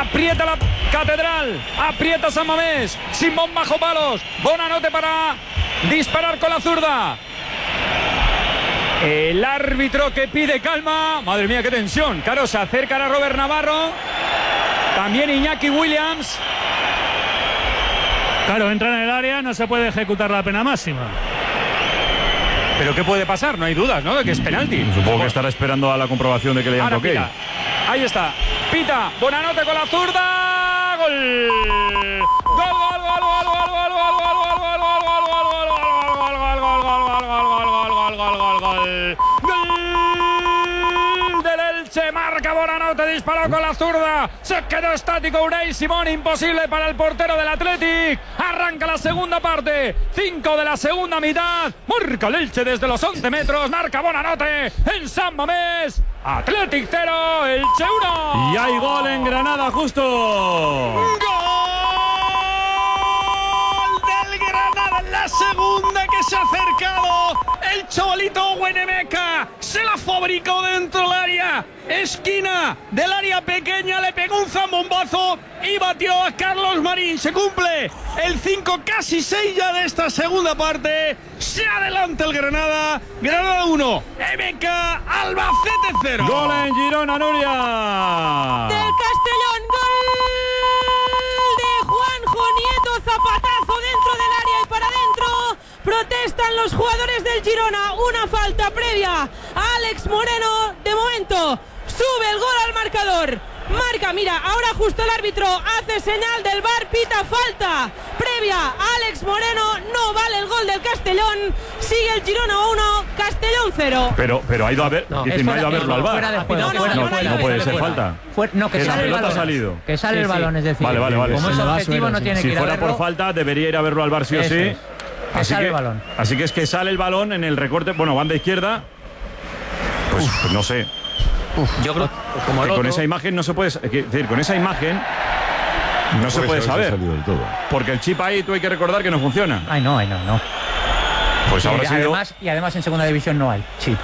Aprieta la Catedral, aprieta San Mamés. Simón bajo palos. Bonanote para disparar con la zurda. El árbitro que pide calma. Madre mía, qué tensión. Claro, se acerca a Robert Navarro. También Iñaki Williams. Claro, entra en el área, no se puede ejecutar la pena máxima. ¿Pero qué puede pasar? No hay dudas, ¿no? De que es penalti. Supongo que estará esperando a la comprobación de que le hayan toque. Ahí está. Pita. Bonanote con la zurda. Gol. Gol, gol, gol, gol, gol, gol, gol, gol, gol, gol, gol, gol. Del Elche, marca Bonanote, disparó con la zurda, se quedó estático Unai Simón, imposible para el portero del Athletic. Arranca la segunda parte, 5 de la segunda mitad, marca el Elche desde los 11 metros, marca Bonanote en San Mamés. Athletic 0, Elche 1. Y hay gol en Granada justo. ¡Gol del Granada en la segunda, que se ha acercado! El chavalito Huenemeca se la fabricó dentro del área. Esquina del área pequeña, le pegó un zambombazo y batió a Carlos Marín. Se cumple el 5, casi 6 ya de esta segunda parte. Se adelanta el Granada. Granada 1, Emeca, Albacete 0. Gol en Girona, Nuria. Del Castellón, gol de Juanjo Nieto, zapatazo dentro del área y para adentro. Protestan los jugadores del Girona, una falta previa a Alex Moreno. De momento sube el gol al marcador. Marca, mira, ahora justo el árbitro hace señal del VAR, pita falta previa a Alex Moreno. No vale el gol del Castellón. Sigue el Girona 1, Castellón 0. Pero ha ido a ver, no, dice, no ha ido a verlo al VAR. No puede ser falta. No, que sale el balón. Salido. Que sale el balón, es decir. Vale. Como es objetivo, no tiene que ir a verlo. Si fuera por falta, debería ir a verlo al VAR sí o sí. Así que es que sale el balón en el recorte, bueno, banda izquierda. Pues no sé. Yo creo que con esa imagen no se puede, decir, con esa imagen no se puede saber. Porque el chip ahí, tú hay que recordar que no funciona. Ay, no. Pues ahora sí. Y además en segunda división no hay chip.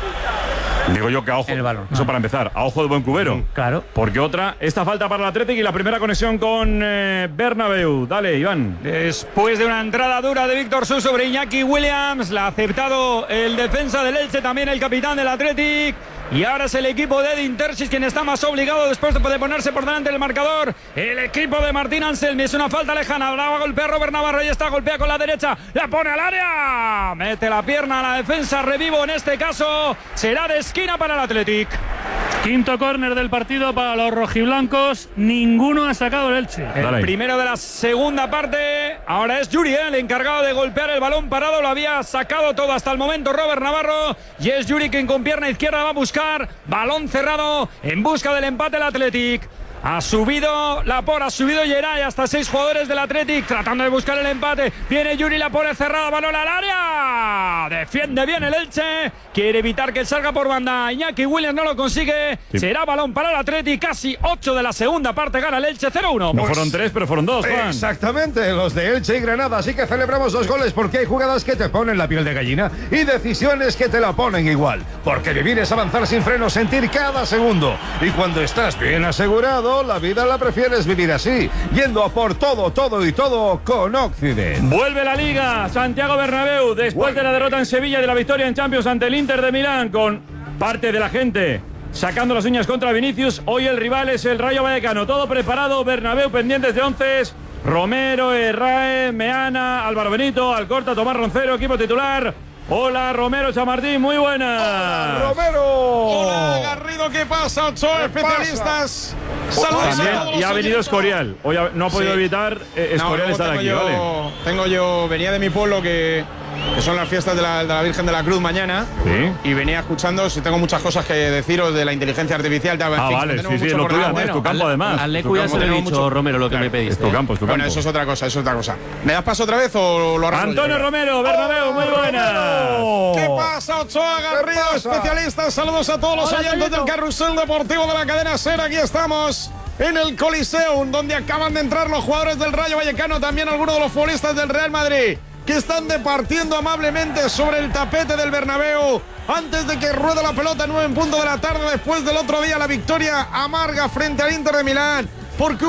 Digo yo que a ojo, eso para empezar, a ojo de buen cubero. Claro. Porque esta falta para el Athletic y la primera conexión con Bernabéu. Dale, Iván. Después de una entrada dura de Víctor Sus sobre Iñaki Williams, la ha aceptado el defensa del Elche, también el capitán del Athletic. Y ahora es el equipo de Edin Terzic quien está más obligado después de ponerse por delante del marcador. El equipo de Martín Anselmi, es una falta lejana. Ahora va a golpear Robert Navarro y está, golpea con la derecha. La pone al área. Mete la pierna a la defensa. Revivo en este caso. Será de esquina para el Athletic. Quinto córner del partido para los rojiblancos. Ninguno ha sacado el Elche. El primero de la segunda parte. Ahora es Yuri, el encargado de golpear el balón parado. Lo había sacado todo hasta el momento Robert Navarro. Y es Yuri quien con pierna izquierda va a buscar. Balón cerrado en busca del empate el Athletic. Ha subido Laporte, ha subido Geray, hasta 6 jugadores del Athletic tratando de buscar el empate. Viene Yuri, la pone cerrada, balón al área. Defiende bien el Elche. Quiere evitar que salga por banda. Iñaki Williams no lo consigue. Sí. Será balón para el Athletic. Casi 8 de la segunda parte. Gana el Elche 0-1. No fueron 3, pero fueron 2, Juan. Exactamente, los de Elche y Granada. Así que celebramos 2 goles porque hay jugadas que te ponen la piel de gallina y decisiones que te la ponen igual. Porque vivir es avanzar sin freno, sentir cada segundo. Y cuando estás bien asegurado, la vida la prefieres vivir así, yendo a por todo con Occident. Vuelve la Liga, Santiago Bernabéu, después de la derrota en Sevilla y de la victoria en Champions ante el Inter de Milán, con parte de la gente sacando las uñas contra Vinicius. Hoy el rival es el Rayo Vallecano. Todo preparado, Bernabéu pendientes de 11. Romero, Herrera, Meana, Álvaro Benito, Alcorta, Tomás Roncero, equipo titular. Hola, Romero Chamartín, muy buenas. Hola, Romero. Hola, Garrido, ¿qué pasa? 8 especialistas. Saludos a todos. Y ha venido Escorial. Hoy no ha podido evitar Escorial estar aquí, ¿vale? Venía de mi pueblo que son las fiestas de la Virgen de la Cruz mañana. Sí. Y venía escuchando, si tengo muchas cosas que deciros de la inteligencia artificial. Vale, sí, es lo tuyo, es tu campo además. Al Lecu ya se le he dicho, Romero, lo que me pediste. Es tu campo, es tu campo. Bueno, eso es otra cosa, ¿Me das paso otra vez o lo arranco? Antonio Romero, Bernabéu, muy buenas. ¿Qué pasa, Ochoa, Garrido, especialistas? Saludos a todos los oyentes del Carrusel Deportivo de la cadena SER. Aquí estamos en el Coliseum, donde acaban de entrar los jugadores del Rayo Vallecano, también algunos de los futbolistas del Real Madrid, que están departiendo amablemente sobre el tapete del Bernabéu antes de que ruede la pelota 9 en punto de la tarde, después del otro día la victoria amarga frente al Inter de Milán, porque